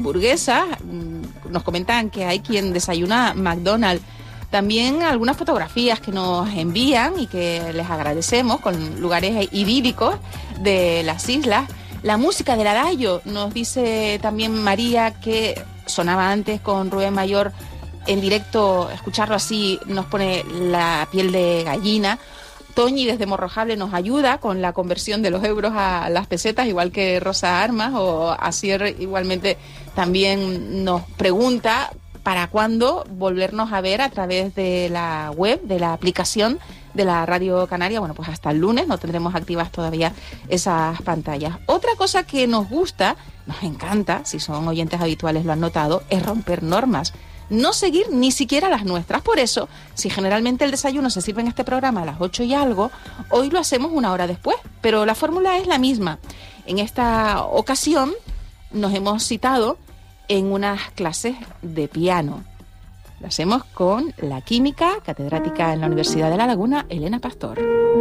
hamburguesas. Nos comentan que hay quien desayuna McDonald's. También algunas fotografías que nos envían y que les agradecemos, con lugares idílicos de las islas. La música del adagio, nos dice también María, que sonaba antes con Rubén Mayor en directo. Escucharlo así nos pone la piel de gallina. Toñi desde Morrojable nos ayuda con la conversión de los euros a las pesetas, igual que Rosa Armas, o Asier igualmente también nos pregunta para cuándo volvernos a ver a través de la web, de la aplicación de la Radio Canaria. Bueno, pues hasta el lunes no tendremos activas todavía esas pantallas. Otra cosa que nos gusta, nos encanta, si son oyentes habituales lo han notado, es romper normas. No seguir ni siquiera las nuestras. Por eso, si generalmente el desayuno se sirve en este programa a las 8 y algo, hoy lo hacemos una hora después. Pero la fórmula es la misma. En esta ocasión nos hemos citado en unas clases de piano. Lo hacemos con la química, catedrática en la Universidad de La Laguna, Elena Pastor.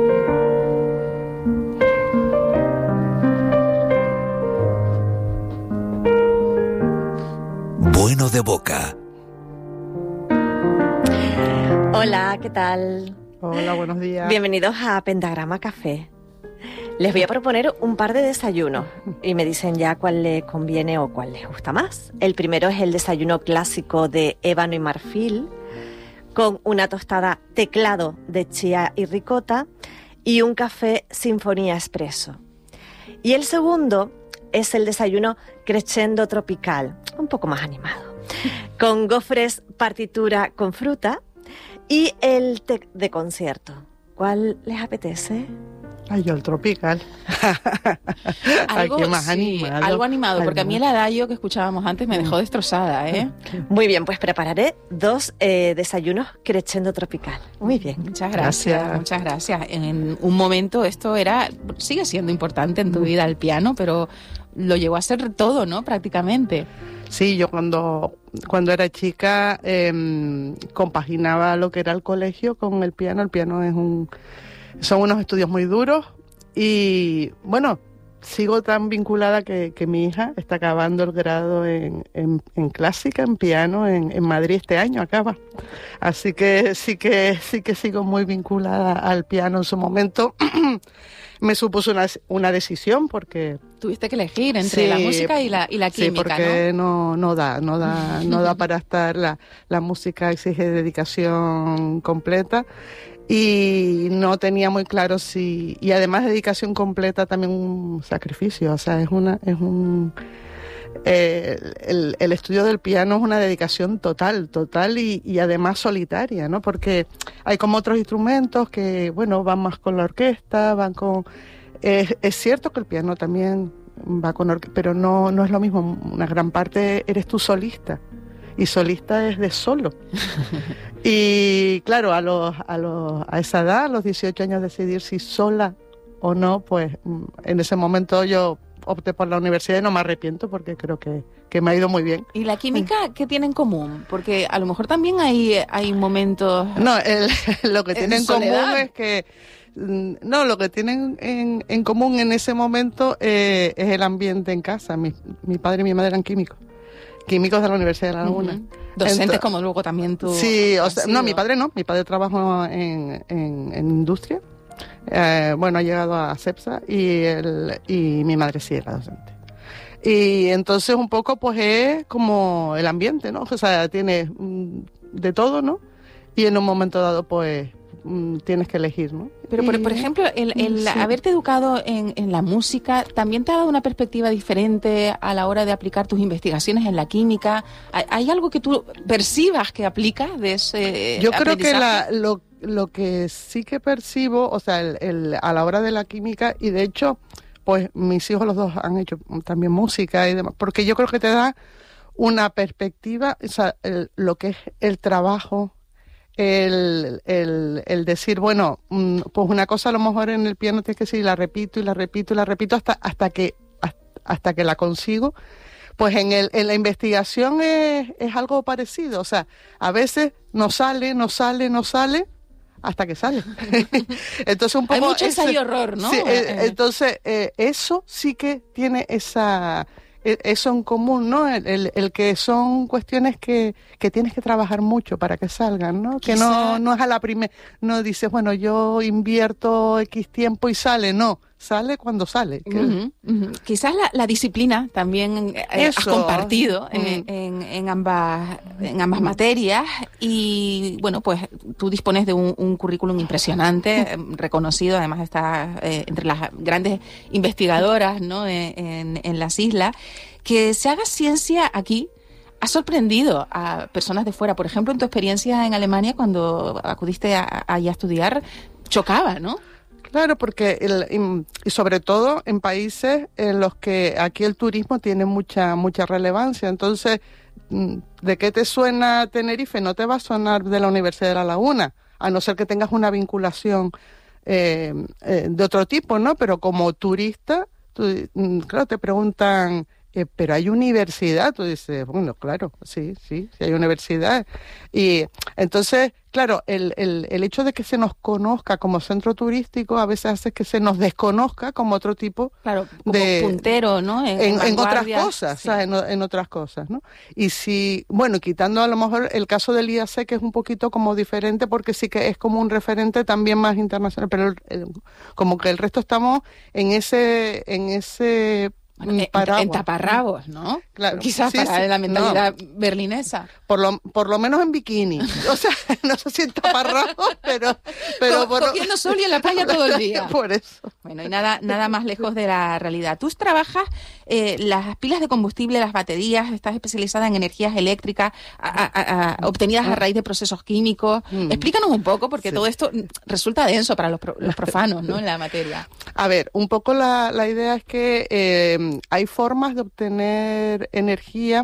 Bueno de boca. Hola, ¿qué tal? Hola, buenos días. Bienvenidos a Pentagrama Café. Les voy a proponer un par de desayunos y me dicen ya cuál les conviene o cuál les gusta más. El primero es el desayuno clásico de ébano y marfil, con una tostada teclado de chía y ricota y un café sinfonía espresso. Y el segundo es el desayuno crescendo tropical, un poco más animado, con gofres partitura con fruta y el té de concierto. ¿Cuál les apetece? Ay, yo el tropical. Algo, Ay, qué más animado. Algo animado, porque a mí el adagio que escuchábamos antes me dejó destrozada, ¿eh? Muy bien, pues prepararé 2 desayunos crescendo tropical. Muy bien. Muchas gracias, muchas gracias. En un momento esto sigue siendo importante en tu vida el piano, pero lo llegó a ser todo, ¿no? Prácticamente. Sí, yo cuando era chica compaginaba lo que era el colegio con el piano. El piano son unos estudios muy duros y, bueno, sigo tan vinculada que mi hija está acabando el grado en clásica, en piano, en Madrid este año acaba. Así que sí que sigo muy vinculada al piano. En su momento me supuso una decisión porque... Tuviste que elegir entre la música y la química, sí, porque no da para estar, la música exige dedicación completa. Y no tenía muy claro y además dedicación completa también un sacrificio, o sea, el estudio del piano es una dedicación total y además solitaria, ¿no? Porque hay como otros instrumentos que, bueno, van más con la orquesta, es cierto que el piano también va con orquesta, pero no es lo mismo, una gran parte eres tú solista. Y solista es de solo. Y claro, a esa edad, a los 18 años, decidir si sola o no, pues en ese momento yo opté por la universidad y no me arrepiento porque creo que me ha ido muy bien. ¿Y la química qué tiene en común? Porque a lo mejor también hay momentos... No, lo que tiene en común es que... No, lo que tienen en común en ese momento es el ambiente en casa. Mi padre y mi madre eran químicos de la Universidad de La Laguna. Uh-huh. Docentes como luego también tú. Sí, no, mi padre no. Mi padre trabajó en industria. Bueno, ha llegado a CEPSA y mi madre sí era docente. Y entonces un poco pues es como el ambiente, ¿no? O sea, tiene de todo, ¿no? Y en un momento dado pues tienes que elegir, ¿no? Pero por ejemplo, el haberte educado en la música también te ha dado una perspectiva diferente a la hora de aplicar tus investigaciones en la química. ¿Hay algo que tú percibas que aplicas de ese Yo creo que aprendizaje? lo que sí que percibo, o sea, a la hora de la química, y de hecho, pues mis hijos los dos han hecho también música y demás, porque yo creo que te da una perspectiva, o sea, lo que es el trabajo, el decir, bueno, pues una cosa a lo mejor en el piano tienes que decir, la repito hasta que la consigo. Pues en la investigación es algo parecido, o sea, a veces no sale hasta que sale. Entonces un poco hay mucho ensayo-error, ¿no? Sí, entonces eso sí que tiene eso en común, ¿no? El que son cuestiones que tienes que trabajar mucho para que salgan, ¿no? Que no es a la primera, no dices, bueno, yo invierto X tiempo y sale, no. Sale cuando sale. Quizás la disciplina también has compartido en ambas materias y, bueno, pues tú dispones de un currículum impresionante, reconocido, además estás entre las grandes investigadoras, ¿no? en las islas. Que se haga ciencia aquí ha sorprendido a personas de fuera. Por ejemplo, en tu experiencia en Alemania, cuando acudiste allí a estudiar, chocaba, ¿no? Claro, porque y sobre todo en países en los que aquí el turismo tiene mucha relevancia. Entonces, ¿de qué te suena Tenerife? No te va a sonar de la Universidad de La Laguna, a no ser que tengas una vinculación de otro tipo, ¿no? Pero como turista, claro, te preguntan, pero hay universidad. Tú dices, bueno, claro, sí hay universidad. Y entonces, claro, el hecho de que se nos conozca como centro turístico a veces hace que se nos desconozca como otro tipo, claro, como de puntero, ¿no? En otras cosas, sí. ¿Sabes? En otras cosas, ¿no? Y si, bueno, quitando a lo mejor el caso del IAC, que es un poquito como diferente, porque sí que es como un referente también más internacional, pero como que el resto estamos en ese bueno, en taparrabos, ¿no? Claro. Quizás para la mentalidad berlinesa. Por lo menos en bikini. O sea, no sé si en taparrabos, pero cogiendo sol y en la playa todo el día. Por eso. Bueno, y nada más lejos de la realidad. Tú trabajas las pilas de combustible, las baterías, estás especializada en energías eléctricas obtenidas a raíz de procesos químicos. Explícanos un poco, porque todo esto resulta denso para los profanos, ¿no? En la materia. A ver, un poco la idea es que hay formas de obtener energía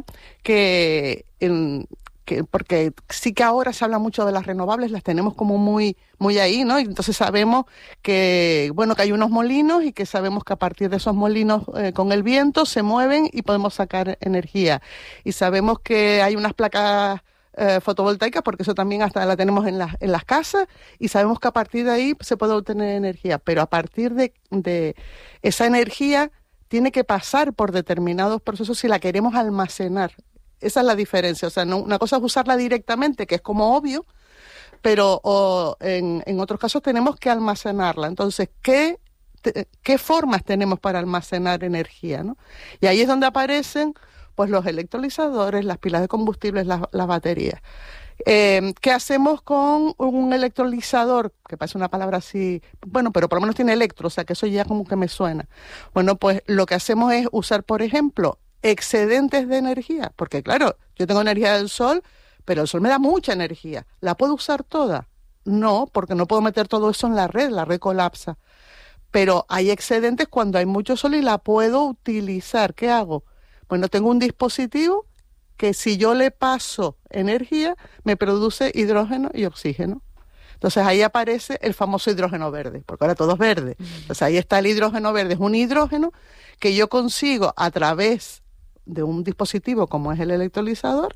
porque sí que ahora se habla mucho de las renovables, las tenemos como muy ahí, ¿no? Y entonces sabemos que hay unos molinos y que sabemos que a partir de esos molinos con el viento se mueven y podemos sacar energía. Y sabemos que hay unas placas fotovoltaicas, porque eso también hasta la tenemos en las casas, y sabemos que a partir de ahí se puede obtener energía, pero a partir de esa energía tiene que pasar por determinados procesos si la queremos almacenar. Esa es la diferencia. O sea, no, una cosa es usarla directamente, que es como obvio, pero en otros casos tenemos que almacenarla. Entonces, ¿qué formas tenemos para almacenar energía, ¿no? Y ahí es donde aparecen pues los electrolizadores, las pilas de combustibles, las baterías. ¿Qué hacemos con un electrolizador? Que parece una palabra así, bueno, pero por lo menos tiene electro, o sea que eso ya como que me suena. Bueno, pues lo que hacemos es usar, por ejemplo, excedentes de energía, porque claro, yo tengo energía del sol, pero el sol me da mucha energía. ¿La puedo usar toda? No, porque no puedo meter todo eso en la red colapsa. Pero hay excedentes cuando hay mucho sol y la puedo utilizar. ¿Qué hago? Bueno, tengo un dispositivo que si yo le paso energía, me produce hidrógeno y oxígeno. Entonces ahí aparece el famoso hidrógeno verde, porque ahora todo es verde. Entonces ahí está el hidrógeno verde, es un hidrógeno que yo consigo a través de un dispositivo como es el electrolizador,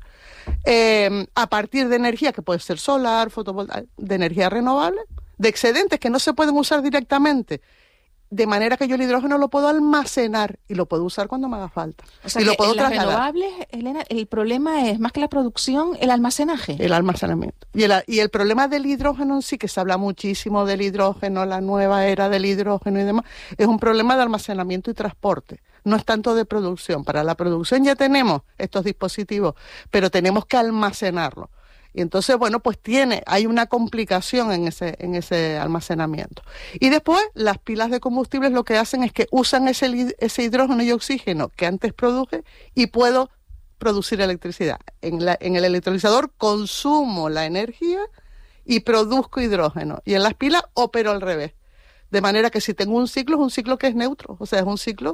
a partir de energía que puede ser solar, fotovoltaica, de energía renovable, de excedentes que no se pueden usar directamente. De manera que yo el hidrógeno lo puedo almacenar y lo puedo usar cuando me haga falta. O sea, y lo puedo en las trasladar. Renovables, Elena, el problema es más que la producción, el almacenaje. El almacenamiento. Y el problema del hidrógeno en sí, que se habla muchísimo del hidrógeno, la nueva era del hidrógeno y demás, es un problema de almacenamiento y transporte. No es tanto de producción. Para la producción ya tenemos estos dispositivos, pero tenemos que almacenarlo. Y entonces, bueno, pues hay una complicación en ese almacenamiento. Y después, las pilas de combustibles lo que hacen es que usan ese hidrógeno y oxígeno que antes produje y puedo producir electricidad. En el electrolizador consumo la energía y produzco hidrógeno. Y en las pilas opero al revés. De manera que si tengo un ciclo, es un ciclo que es neutro. O sea, es un ciclo,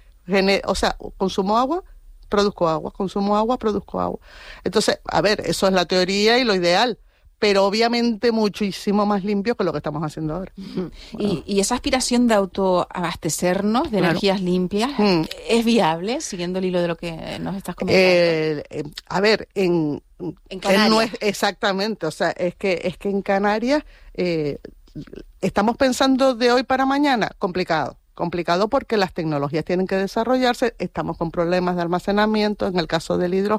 consumo agua, produzco agua, consumo agua, produzco agua. Entonces, a ver, eso es la teoría y lo ideal, pero obviamente muchísimo más limpio que lo que estamos haciendo ahora. Bueno. Y esa aspiración de autoabastecernos de energías limpias, ¿es viable, siguiendo el hilo de lo que nos estás comentando? A ver, en Canarias. No es exactamente, o sea, es que en Canarias estamos pensando de hoy para mañana, complicado. complicado porque las tecnologías tienen que desarrollarse, estamos con problemas de almacenamiento, en el caso del hidrógeno